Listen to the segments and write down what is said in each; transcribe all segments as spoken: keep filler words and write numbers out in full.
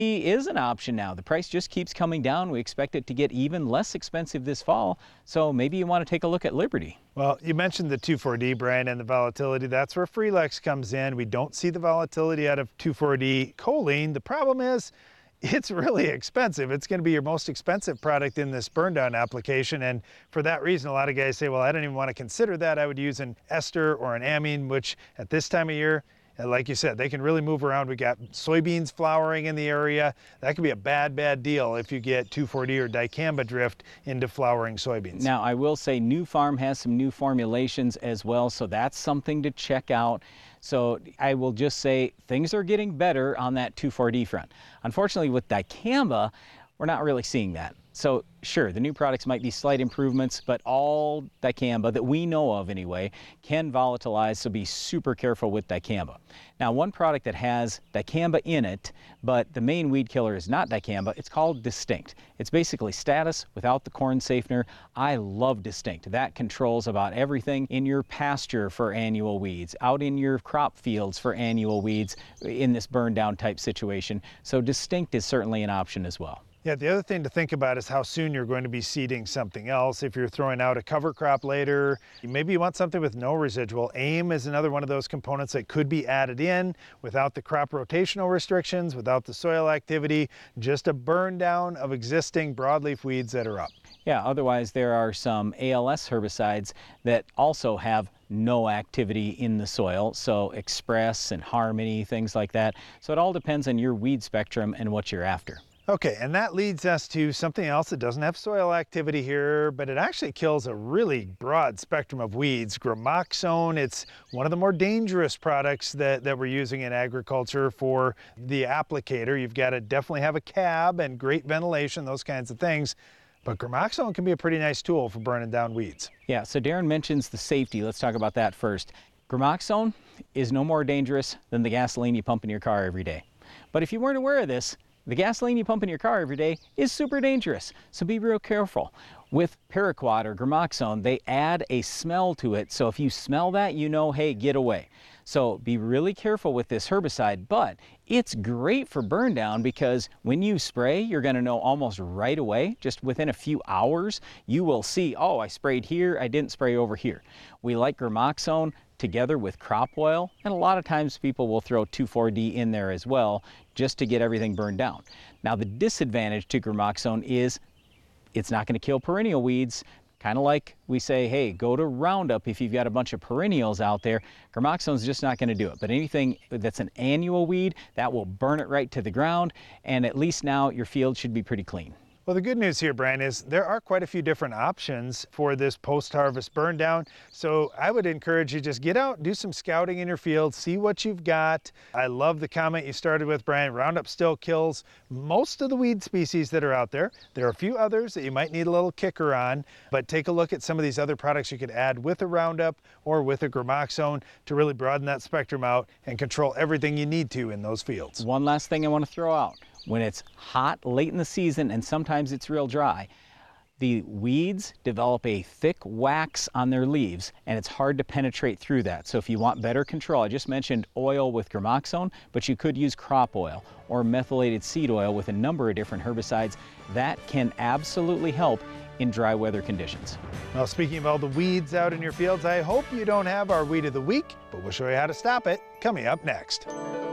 Is an option now. The price just keeps coming down. We expect it to get even less expensive this fall. So maybe you want to take a look at Liberty. Well, you mentioned the two four D, Brian, and the volatility. That's where Freelex comes in. We don't see the volatility out of two four D choline. The problem is it's really expensive. It's going to be your most expensive product in this burn down application. And for that reason, a lot of guys say, well, I don't even want to consider that. I would use an ester or an amine, which at this time of year, and like you said, they can really move around. We got soybeans flowering in the area. That could be a bad, bad deal if you get two four D or dicamba drift into flowering soybeans. Now, I will say New Farm has some new formulations as well, so that's something to check out. So I will just say things are getting better on that two four D front. Unfortunately, with dicamba, we're not really seeing that. So sure, the new products might be slight improvements, but all dicamba that we know of anyway can volatilize, so be super careful with dicamba. Now, one product that has dicamba in it, but the main weed killer is not dicamba, it's called Distinct. It's basically Status without the corn safener. I love Distinct. That controls about everything in your pasture for annual weeds, out in your crop fields for annual weeds in this burn down type situation. So Distinct is certainly an option as well. Yeah, the other thing to think about is how soon you're going to be seeding something else. If you're throwing out a cover crop later, maybe you want something with no residual. AIM is another one of those components that could be added in without the crop rotational restrictions, without the soil activity, just a burn down of existing broadleaf weeds that are up. Yeah, otherwise there are some A L S herbicides that also have no activity in the soil, so Express and Harmony, things like that. So it all depends on your weed spectrum and what you're after. Okay, and that leads us to something else that doesn't have soil activity here, but it actually kills a really broad spectrum of weeds. Gramoxone, it's one of the more dangerous products that, that we're using in agriculture for the applicator. You've got to definitely have a cab and great ventilation, those kinds of things. But Gramoxone can be a pretty nice tool for burning down weeds. Yeah, so Darren mentions the safety. Let's talk about that first. Gramoxone is no more dangerous than the gasoline you pump in your car every day. But if you weren't aware of this, the gasoline you pump in your car every day is super dangerous, so be real careful. With Paraquat or Gramoxone, they add a smell to it, so if you smell that, you know, hey, get away. So be really careful with this herbicide, but it's great for burn down because when you spray, you're going to know almost right away, just within a few hours, you will see, oh, I sprayed here, I didn't spray over here. We like Gramoxone together with crop oil, and a lot of times people will throw two four D in there as well just to get everything burned down. Now, the disadvantage to Gramoxone is it's not going to kill perennial weeds. Kind of like we say, hey, go to Roundup if you've got a bunch of perennials out there. Gramoxone's just not going to do it. But anything that's an annual weed, that will burn it right to the ground, and at least now your field should be pretty clean. Well, the good news here, Brian, is there are quite a few different options for this post-harvest burn down. So I would encourage you just get out, do some scouting in your field, see what you've got. I love the comment you started with, Brian. Roundup still kills most of the weed species that are out there. There are a few others that you might need a little kicker on, but take a look at some of these other products you could add with a Roundup or with a Gramoxone to really broaden that spectrum out and control everything you need to in those fields. One last thing I want to throw out. When it's hot late in the season and sometimes it's real dry, the weeds develop a thick wax on their leaves and it's hard to penetrate through that. So if you want better control, I just mentioned oil with Gramoxone, but you could use crop oil or methylated seed oil with a number of different herbicides. That can absolutely help in dry weather conditions. Well, speaking of all the weeds out in your fields, I hope you don't have our weed of the week, but we'll show you how to stop it coming up next.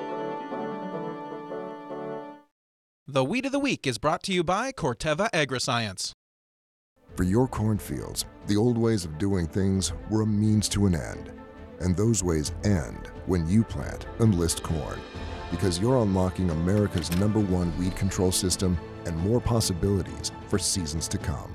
The Weed of the Week is brought to you by Corteva Agriscience. For your cornfields, the old ways of doing things were a means to an end. And those ways end when you plant Enlist corn, because you're unlocking America's number one weed control system and more possibilities for seasons to come.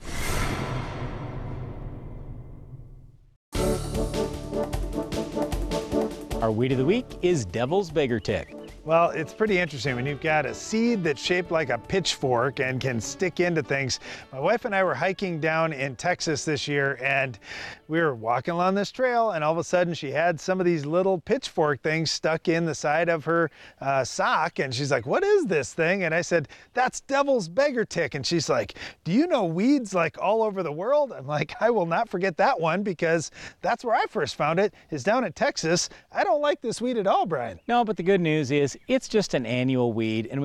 Our Weed of the Week is Devil's Beggar Tick. Well, it's pretty interesting when you've got a seed that's shaped like a pitchfork and can stick into things. My wife and I were hiking down in Texas this year and we were walking along this trail and all of a sudden she had some of these little pitchfork things stuck in the side of her uh, sock and she's like, what is this thing? And I said, that's Devil's Beggar Tick. And she's like, do you know weeds like all over the world? I'm like, I will not forget that one because that's where I first found it, is down in Texas. I don't like this weed at all, Brian. No, but the good news is it's just an annual weed and we